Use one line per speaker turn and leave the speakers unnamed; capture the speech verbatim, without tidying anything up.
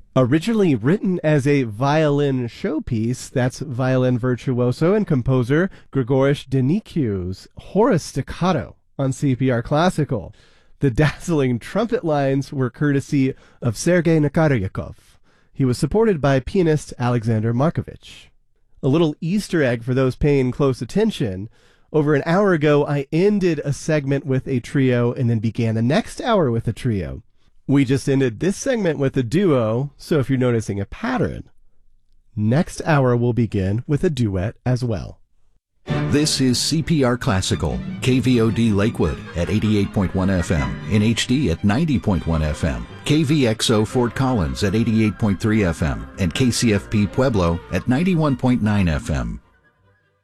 Originally written as a violin showpiece, that's violin virtuoso and composer Grigoris Denikiu's Horace Staccato on C P R Classical. The dazzling trumpet lines were courtesy of Sergei Nakaryakov. He was supported by pianist Alexander Markovich. A little Easter egg for those paying close attention. Over an hour ago, I ended a segment with a trio and then began the next hour with a trio. We just ended this segment with a duo, so if you're noticing a pattern, next hour will begin with a duet as well.
This is C P R Classical, K V O D Lakewood at eighty-eight point one F M, in H D at ninety point one F M, K V X O Fort Collins at eighty-eight point three F M, and K C F P Pueblo at ninety-one point nine F M.